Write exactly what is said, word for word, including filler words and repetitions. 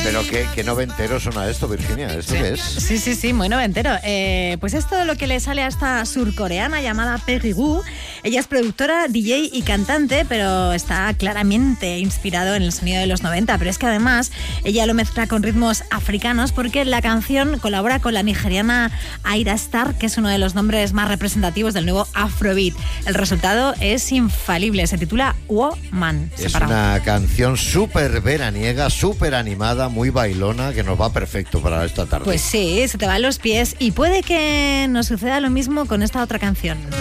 Pero qué, qué noventero suena esto, Virginia. ¿Esto sí. qué es? Sí, sí, sí, muy noventero. Eh, pues es todo lo que le sale a esta surcoreana llamada Peggy Goo. Ella es productora, D J y cantante, pero está claramente inspirado en el sonido de los noventa. Pero es que además ella lo mezcla con ritmos africanos porque la canción colabora con la nigeriana Ayra Starr, que es uno de los nombres más representativos del nuevo Afrobeat. El resultado es infalible. Se titula Woman. Es separado. Una canción súper veraniega, súper animada, muy bailona, que nos va perfecto para esta tarde. Pues sí, se te van los pies y puede que nos suceda lo mismo con esta otra canción.